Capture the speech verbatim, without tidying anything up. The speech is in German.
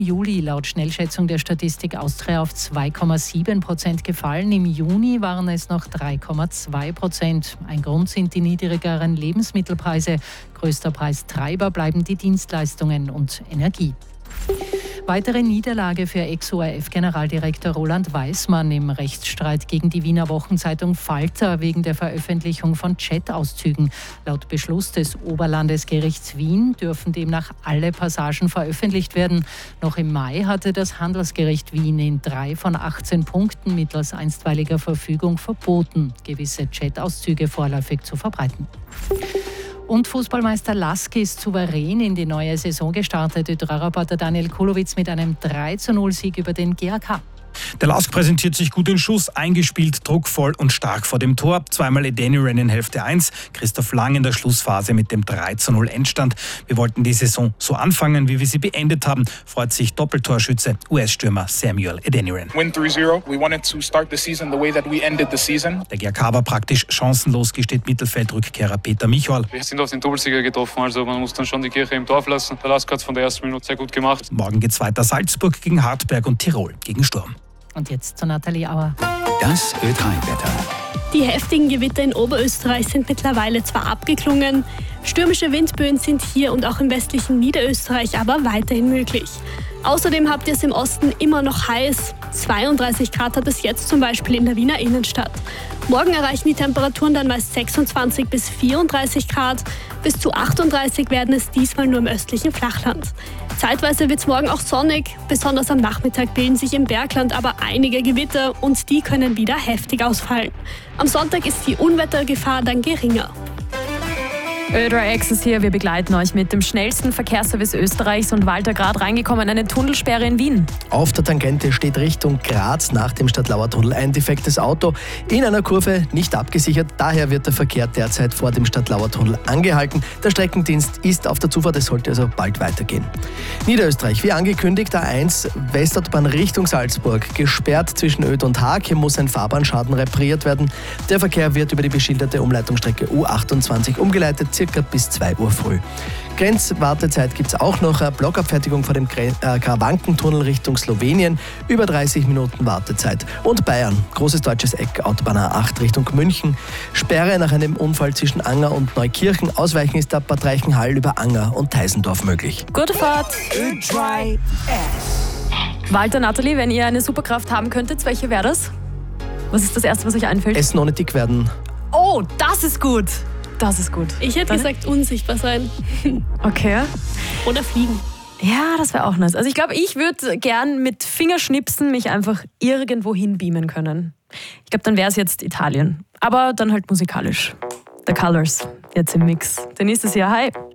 Juli laut Schnellschätzung der Statistik Austria auf zwei Komma sieben Prozent gefallen. Im Juni waren es noch drei Komma zwei Prozent. Ein Grund sind die niedrigeren Lebensmittelpreise. Größter Preistreiber bleiben die Dienstleistungen und Energie. Weitere Niederlage für Ex-O R F-Generaldirektor Roland Weismann im Rechtsstreit gegen die Wiener Wochenzeitung Falter wegen der Veröffentlichung von Chat-Auszügen. Laut Beschluss des Oberlandesgerichts Wien dürfen demnach alle Passagen veröffentlicht werden. Noch im Mai hatte das Handelsgericht Wien in drei von achtzehn Punkten mittels einstweiliger Verfügung verboten, gewisse Chat-Auszüge vorläufig zu verbreiten. Und Fußballmeister Lask ist souverän in die neue Saison gestartet. Ö-drei-Reporter Daniel Kulowitz mit einem drei zu null Sieg über den G A K. Der Lask präsentiert sich gut in Schuss, eingespielt, druckvoll und stark vor dem Tor. Zweimal Edeniran in Hälfte eins, Christoph Lang in der Schlussphase mit dem drei zu null Endstand. Wir wollten die Saison so anfangen, wie wir sie beendet haben, freut sich Doppeltorschütze U S-Stürmer Samuel Edeniran. Win three zero. We wanted to start the season the way that we ended the season. Der G A K war praktisch chancenlos, gesteht Mittelfeldrückkehrer Peter Michal. Wir sind auf den Doppelsieger getroffen, also man muss dann schon die Kirche im Dorf lassen. Der Lask hat es von der ersten Minute sehr gut gemacht. Morgen geht's weiter Salzburg gegen Hartberg und Tirol gegen Sturm. Und jetzt zu Nathalie Auer. Das Ö drei Wetter. Die heftigen Gewitter in Oberösterreich sind mittlerweile zwar abgeklungen, stürmische Windböen sind hier und auch im westlichen Niederösterreich aber weiterhin möglich. Außerdem habt ihr es im Osten immer noch heiß. zweiunddreißig Grad hat es jetzt zum Beispiel in der Wiener Innenstadt. Morgen erreichen die Temperaturen dann meist sechsundzwanzig bis vierunddreißig Grad. Bis zu achtunddreißig werden es diesmal nur im östlichen Flachland. Zeitweise wird es morgen auch sonnig. Besonders am Nachmittag bilden sich im Bergland aber einige Gewitter und die können wieder heftig ausfallen. Am Sonntag ist die Unwettergefahr dann geringer. Ö drei Access hier, wir begleiten euch mit dem schnellsten Verkehrsservice Österreichs und Walter gerade reingekommen, eine Tunnelsperre in Wien. Auf der Tangente steht Richtung Graz nach dem Stadtlauer Tunnel ein defektes Auto in einer Kurve nicht abgesichert. Daher wird der Verkehr derzeit vor dem Stadtlauer Tunnel angehalten. Der Streckendienst ist auf der Zufahrt, es sollte also bald weitergehen. Niederösterreich, wie angekündigt, A eins Westautobahn Richtung Salzburg, gesperrt zwischen Öd und Haag. Hier muss ein Fahrbahnschaden repariert werden. Der Verkehr wird über die beschilderte Umleitungsstrecke U achtundzwanzig umgeleitet, circa bis zwei Uhr früh. Grenzwartezeit gibt es auch noch. Eine Blockabfertigung vor dem Karawankentunnel Richtung Slowenien. Über dreißig Minuten Wartezeit. Und Bayern, großes deutsches Eck, Autobahn A acht Richtung München. Sperre nach einem Unfall zwischen Anger und Neukirchen. Ausweichen ist ab Bad Reichenhall über Anger und Teisendorf möglich. Gute Fahrt! Walter, Nathalie, wenn ihr eine Superkraft haben könntet, welche wäre das? Was ist das Erste, was euch einfällt? Essen ohne dick werden. Oh, das ist gut! Das ist gut. Ich hätte Was? gesagt, unsichtbar sein. Okay. Oder fliegen. Ja, das wäre auch nice. Also ich glaube, ich würde gern mit Fingerschnipsen mich einfach irgendwo hin beamen können. Ich glaube, dann wäre es jetzt Italien. Aber dann halt musikalisch. The Colors, jetzt im Mix. Denise ist hier, hi.